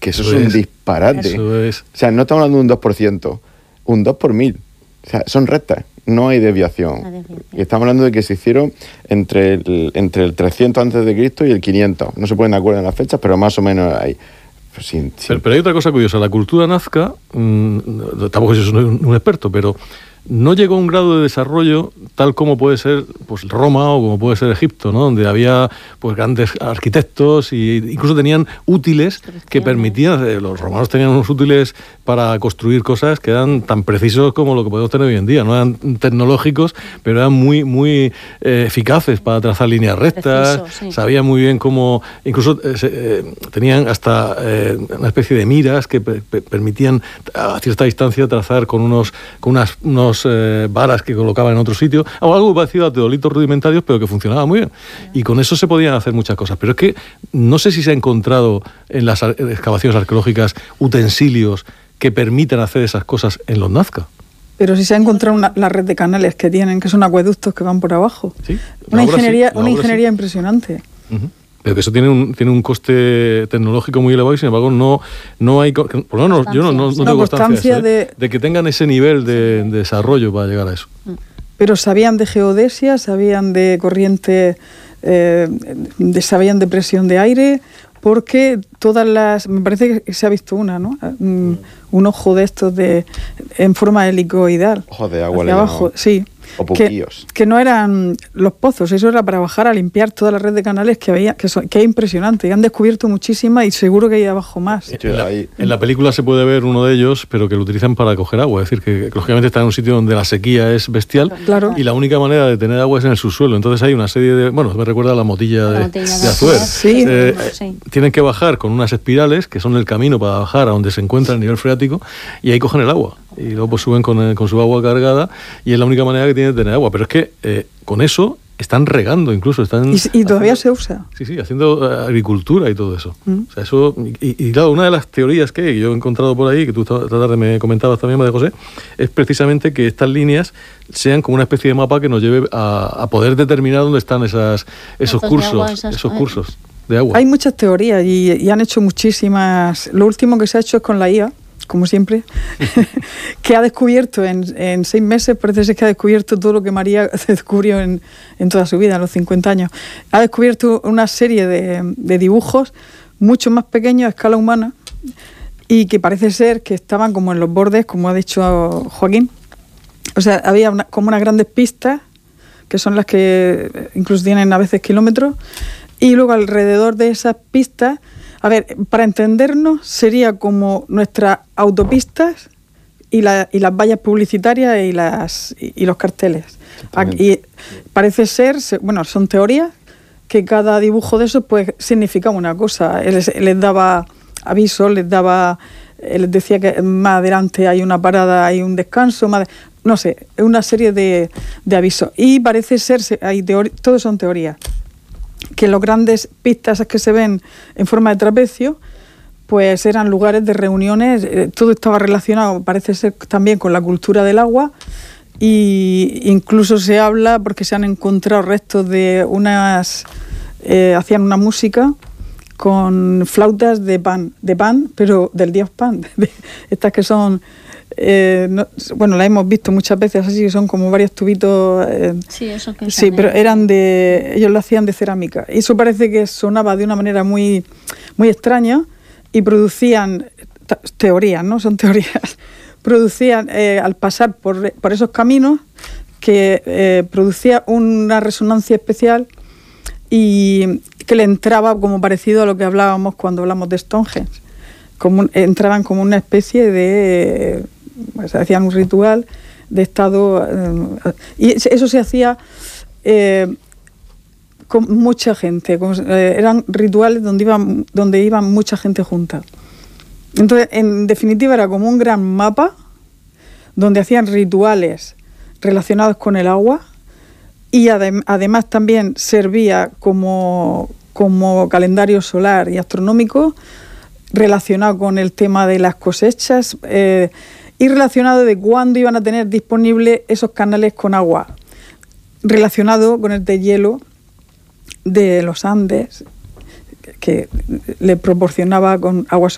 que eso es un disparate. Eso es. O sea, no estamos hablando de un 2%, un 2 por 1000. O sea, son rectas, no hay desviación. Y estamos hablando de que se hicieron entre el 300 antes de Cristo y el 500. No se ponen de acuerdo en las fechas, pero más o menos hay. Pero hay otra cosa curiosa. La cultura nazca, tampoco yo soy un experto, pero no llegó a un grado de desarrollo tal como puede ser pues Roma o como puede ser Egipto, ¿no? Donde había pues grandes arquitectos e incluso tenían útiles que permitían, los romanos tenían unos útiles para construir cosas que eran tan precisos como lo que podemos tener hoy en día. No eran tecnológicos, pero eran muy eficaces para trazar líneas rectas. Preciso, sí. Sabían muy bien cómo, incluso tenían hasta una especie de miras que permitían a cierta distancia trazar con unos varas que colocaban en otro sitio, o algo parecido a teodolitos rudimentarios, pero que funcionaba muy bien. Y con eso se podían hacer muchas cosas. Pero es que no sé si se ha encontrado en las excavaciones arqueológicas utensilios que permitan hacer esas cosas en los Nazca. Pero si se ha encontrado la red de canales que tienen, que son acueductos que van por abajo. ¿Sí? Una ingeniería impresionante. Uh-huh. Pero que eso tiene un coste tecnológico muy elevado y sin embargo no hay, por lo menos yo no tengo constancia de que tengan ese nivel de desarrollo para llegar a eso. Pero sabían de geodesia, sabían de corriente, sabían de presión de aire, porque me parece que se ha visto una, ¿no? Un ojo de estos en forma helicoidal. Ojos de agua hacia abajo, sí. O buquillos. Que no eran los pozos, eso era para bajar a limpiar toda la red de canales que había, que es impresionante. Y han descubierto muchísimas y seguro que hay abajo más. En la película se puede ver uno de ellos, pero que lo utilizan para coger agua. Es decir, que lógicamente está en un sitio donde la sequía es bestial. Claro. Y la única manera de tener agua es en el subsuelo. Entonces hay una serie de... Bueno, me recuerda a la motilla de Azuer. Sí. Tienen que bajar con unas espirales, que son el camino para bajar a donde se encuentra el nivel freático, y ahí cogen el agua. Y luego pues suben con su agua cargada, y es la única manera que tienen de tener agua. Pero es que con eso están regando incluso. Y todavía se usa. Sí, haciendo agricultura y todo eso. O sea, eso y claro, una de las teorías que yo he encontrado por ahí, que tú esta tarde me comentabas también, María José, es precisamente que estas líneas sean como una especie de mapa que nos lleve a poder determinar dónde están esos cursos de agua. Hay muchas teorías y han hecho muchísimas. Lo último que se ha hecho es con la IA, como siempre, que ha descubierto en 6 meses, parece ser que ha descubierto todo lo que María descubrió en toda su vida, en los 50 años. Ha descubierto una serie de dibujos mucho más pequeños a escala humana y que parece ser que estaban como en los bordes, como ha dicho Joaquín. O sea, había como unas grandes pistas, que son las que incluso tienen a veces kilómetros, y luego alrededor de esas pistas, a ver, para entendernos, sería como nuestras autopistas y las vallas publicitarias y los carteles. Y parece ser, bueno, son teorías, que cada dibujo de esos pues significaba una cosa. Les daba avisos, les decía que más adelante hay una parada, hay un descanso, no sé, es una serie de avisos. Y parece ser, todos son teorías, que los grandes pistas que se ven en forma de trapecio, pues eran lugares de reuniones, todo estaba relacionado, parece ser también con la cultura del agua, y incluso se habla, porque se han encontrado restos de hacían una música con flautas de pan, pero del dios Pan, estas que son... la hemos visto muchas veces así, que son como varios tubitos. Sí, pero ellos lo hacían de cerámica. Y eso parece que sonaba de una manera muy, muy extraña y producían teorías, ¿no? Son teorías. Producían, al pasar por esos caminos, que producía una resonancia especial y que le entraba como parecido a lo que hablábamos cuando hablamos de Stonehenge. Entraban como una especie de... Pues hacían un ritual de estado y eso se hacía con mucha gente, eran rituales donde iban mucha gente junta. Entonces, en definitiva, era como un gran mapa donde hacían rituales relacionados con el agua y además también servía como calendario solar y astronómico relacionado con el tema de las cosechas, y relacionado de cuándo iban a tener disponibles esos canales con agua, relacionado con el deshielo de los Andes, que le proporcionaba con agua